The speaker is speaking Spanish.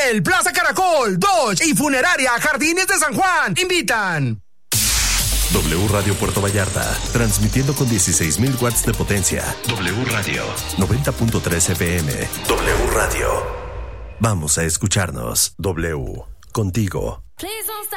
Coppel, Plaza Caracol, Dodge y Funeraria Jardines de San Juan invitan. W Radio Puerto Vallarta, transmitiendo con 16,000 watts de potencia. W Radio, 90.3 FM. W Radio. Vamos a escucharnos. W, contigo.